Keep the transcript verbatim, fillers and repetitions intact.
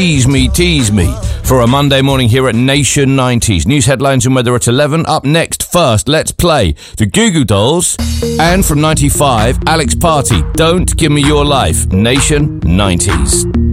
Tease Me, Tease Me for a Monday morning here at Nation nineties. News headlines and weather at eleven. Up next, first, let's play the Goo Goo Dolls. And from ninety-five, Alex Party, Don't Give Me Your Life. Nation nineties.